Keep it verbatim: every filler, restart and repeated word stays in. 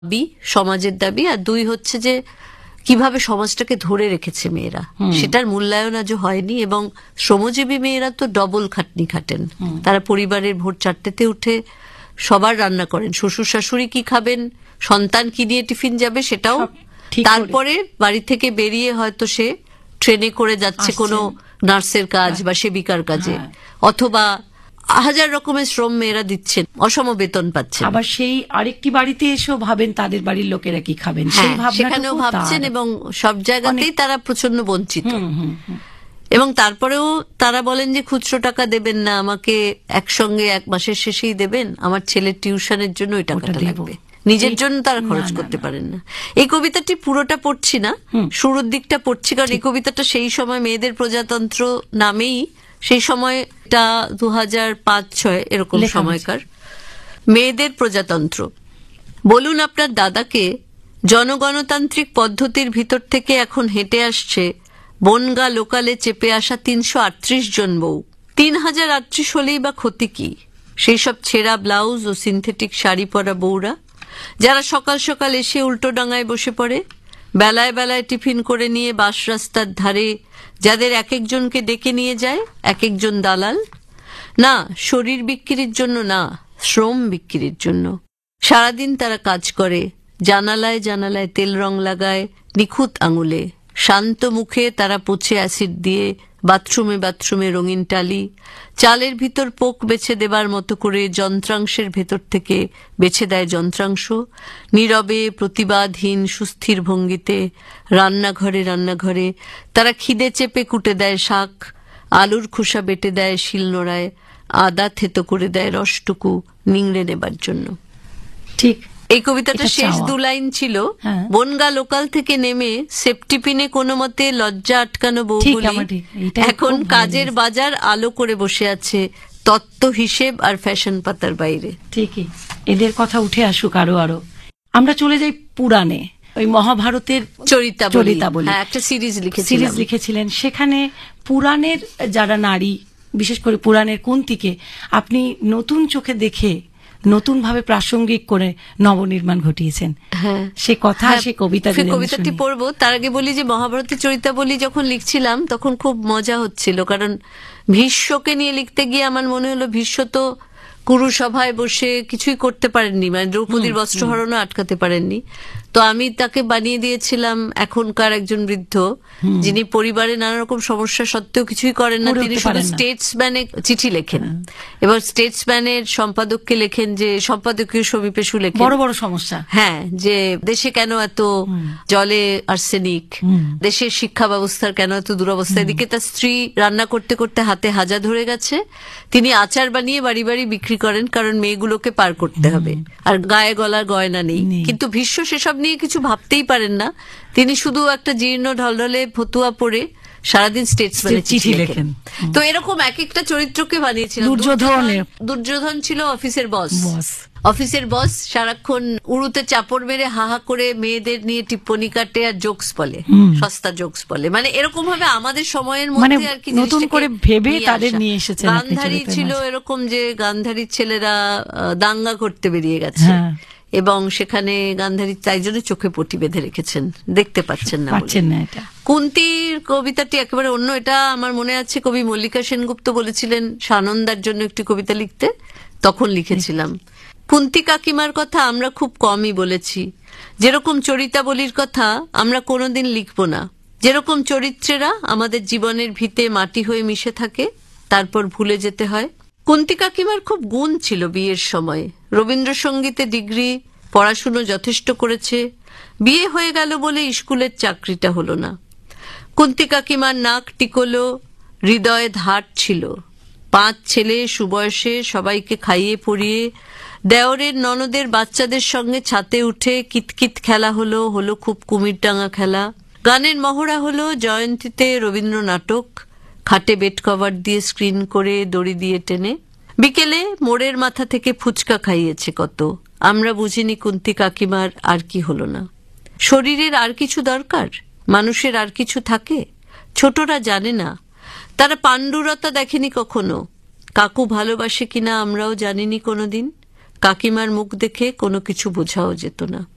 দাবি, সমাজের দাবি, আর দুই হচ্ছে যে কিভাবে সমাজটাকে ধরে রেখেছে মেয়েরা, সেটার মূল্যায়ন আজও হয়নি। এবং শ্রমজীবী মেয়েরা তো ডবল খাটনি খাটেন। তারা পরিবারের ভোর চারটেতে উঠে সবার রান্না করেন, শ্বশুর শাশুড়ি কি খাবেন, সন্তান কি নিয়ে টিফিন যাবে সেটাও, তারপরে বাড়ি থেকে বেরিয়ে হয়তো সে ট্রেনে করে যাচ্ছে কোনো নার্সের কাজ বা সেবিকার কাজে, অথবা হাজার রকমের শ্রম মেয়েরা দিচ্ছেন, অসম বেতন পাচ্ছেন। আবার সেই আরেকটি বাড়িতে এসেও ভাবেন তাদের বাড়ির লোকেরা কি খাবেন, সেখানেও ভাবছেন, এবং সব জায়গাতেই তারা প্রচন্ড বঞ্চিত। এবং তারপরেও তারা বলেন যে খুচরো টাকা দেবেন না আমাকে, একসঙ্গে এক মাসের শেষেই দেবেন, আমার ছেলের টিউশনের জন্য ওই টাকাটা লাগবে, নিজের জন্য তারা খরচ করতে পারেন না। এই কবিতাটি পুরোটা পড়ছি না, শুরুর দিকটা পড়ছি, কারণ এই কবিতাটা সেই সময় মেয়েদের প্রজাতন্ত্র নামেই, সেই সময়টা দু হাজার পাঁচ ছয় এরকম সময়কার। মেয়েদের প্রজাতন্ত্র। বলুন আপনার দাদাকে জনগণতান্ত্রিক পদ্ধতির ভিতর থেকে এখন হেঁটে আসছে বনগা লোকালে চেপে আসা তিনশো আটত্রিশ জন বউ। তিন হাজার আটত্রিশ হলেই বা ক্ষতি কি? সেই সব ছেঁড়া ব্লাউজ ও সিনথেটিক শাড়ি পরা বউরা, যারা সকাল সকাল এসে উল্টো ডাঙায় বসে পড়ে, বেলায় বেলায় টিফিন করে নিয়ে বাস রাস্তার ধারে, যাদের এক একজনকে ডেকে নিয়ে যায় এক একজন দালাল। না, শরীর বিক্রির জন্য না, শ্রম বিক্রির জন্য। সারাদিন তারা কাজ করে, জানালায় জানালায় তেল রং লাগায় নিখুঁত আঙুলে, শান্ত মুখে তারা পোছে অ্যাসিড দিয়ে বাথরুমে বাথরুমে রঙিন টালি, চালের ভিতর পোক বেছে দেবার মতো করে যন্ত্রাংশের ভেতর থেকে বেছে দেয় যন্ত্রাংশ, নীরবে প্রতিবাদহীন সুস্থির ভঙ্গিতে রান্নাঘরে রান্নাঘরে তারা খিদে চেপে কুটে দেয় শাক, আলুর খোসা বেটে দেয় শিলনোড়ায়, আদা থেতো করে দেয় রসটুকু নিংড়ে নেবার জন্য। ঠিক এই কবিতাটা শেষ দু লাইন ছিল, বনগা লোকাল থেকে নেমে সেফটিপিনে কোনো মতে লজ্জা আটকানো বউগুলি এখন কাজের বাজার আলো করে বসে আছে তত্ত্ব হিসেব আর ফ্যাশন পাতার বাইরে। ঠিকই, এদের কথা উঠে আসুক আরো আরো। আমরা চলে যাই পুরাণে, ওই মহাভারতের চরিতাবলী, একটা সিরিজ সিরিজ লিখেছিলেন। সেখানে পুরাণের যারা নারী, বিশেষ করে পুরাণের কুন্তিকে আপনি নতুন চোখে দেখে নতুন ভাবে প্রাসঙ্গিক করে নবনির্মাণ ঘটিয়েছেন। হ্যাঁ, সে কথা, সে কবিতা, কবিতাটি পড়বো। তার আগে বলি যে মহাভারতের চরিতাবলী যখন লিখছিলাম তখন খুব মজা হচ্ছিল, কারণ ভীষ্মকে নিয়ে লিখতে গিয়ে আমার মনে হলো ভীষ্ম তো কুরুসভায় বসে কিছুই করতে পারেননি, মানে দ্রৌপদীর বস্ত্রহরণও আটকাতে পারেননি। তো আমি তাকে বানিয়ে দিয়েছিলাম এখনকার একজন বৃদ্ধ, যিনি পরিবারে নানা রকম সমস্যা সত্ত্বেও কিছুই করেন না, তিনি শুধু স্টেটসম্যানে চিঠি লেখেন, এবার স্টেটসম্যানের সম্পাদককে লেখেন যে সম্পাদকীয় সমীপেশু লেখেন বড় বড় সমস্যা, হ্যাঁ, যে দেশে কেন এত জলে আর্সেনিক, দেশের শিক্ষা ব্যবস্থার কেন এত দুরবস্থা। এদিকে তার স্ত্রী রান্না করতে করতে হাতে হাজা ধরে গেছে, তিনি আচার বানিয়ে বাড়ি বাড়ি বিক্রি করেন, কারণ মেয়েগুলোকে পার করতে হবে, আর গায়ে গলার গয়না নেই। কিন্তু ভীষ্ম সেসব নিয়ে কিছু ভাবতেই পারেন না, তিনি শুধু একটা জীর্ণ ঢলঢলে ফতুয়া পরে সারাদিন স্টেটসম্যানে চিঠি লেখেন। তো এরকম এক একটা চরিত্রকে বানিয়েছিলেন। দুর্যোধন দুর্যোধন ছিল অফিসের বস, অফিসের বস সারাক্ষণ উড়ুতে চাপড় মেরে হাহা করে মেয়েদের নিয়ে টিপ্পনি কাটে আর জোকস বলে, সস্তা জোকস বলে, মানে এরকম ভাবে আমাদের সময়ের মধ্যে আর কি নতুন করে ভেবে তাদের নিয়ে এসেছেন। গান্ধারী ছিল এরকম যে গান্ধারীর ছেলেরা দাঙ্গা করতে বেরিয়ে গেছে, এবং সেখানে গান্ধারী তাই জন্য চোখে পটি বেঁধে রেখেছেন, দেখতে পাচ্ছেন না। কুন্তির কবিতাটি একেবারে অন্য। এটা আমার মনে আছে কবি মল্লিকা সেনগুপ্ত বলেছিলেন সানন্দার জন্য একটি কবিতা লিখতে, তখন লিখেছিলাম। কুন্তি কাকিমার কথা আমরা খুব কমই বলেছি, যেরকম চরিতাবলীর কথা আমরা কোনোদিন লিখব না, যেরকম চরিত্রেরা আমাদের জীবনের ভিতে মাটি হয়ে মিশে থাকে তারপর ভুলে যেতে হয়। কুন্তি কাকিমার খুব গুণ ছিল বিয়ের সময়, রবীন্দ্রসঙ্গীতে ডিগ্রি, পড়াশুনো যথেষ্ট করেছে, বিয়ে হয়ে গেল বলে স্কুলের চাকরিটা হলো না। কুন্তি কাকিমার নাক টিকলো, হৃদয়ে ধার ছিল, পাঁচ ছেলে সুবয়সে সবাইকে খাইয়ে পরিয়ে দেওরের ননদের বাচ্চাদের সঙ্গে ছাতে উঠে কিতকিত খেলা হলো, হলো খুব কুমিরডাঙ্গা খেলা, গানের মহড়া হলো, জয়ন্তীতে রবীন্দ্র নাটক, খাটে বেড কভার দিয়ে স্ক্রিন করে দড়ি দিয়ে টেনে, বিকেলে মোড়ের মাথা থেকে ফুচকা খাইয়েছে কত, আমরা বুঝিনি কুন্তি কাকিমার আর কি হলো না। শরীরের আর কিছু দরকার, মানুষের আর কিছু থাকে, ছোটরা জানে না, তারা পাণ্ডুরতা দেখেনি কখনো, কাকু ভালোবাসে কিনা আমরাও জানিনি কোনোদিন, কাকিমার মুখ দেখে কোনো কিছু বোঝাও যেত না।